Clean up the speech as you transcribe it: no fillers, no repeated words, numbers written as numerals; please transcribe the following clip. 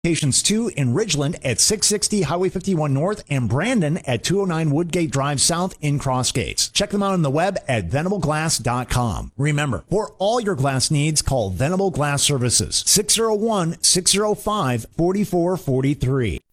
Locations 2 in Ridgeland at 660 Highway 51 North and Brandon at 209 Woodgate Drive South in Cross Gates. Check them out on the web at venablaglass.com. Remember, for all your glass needs, call Venable Glass Services, 601-605-4443.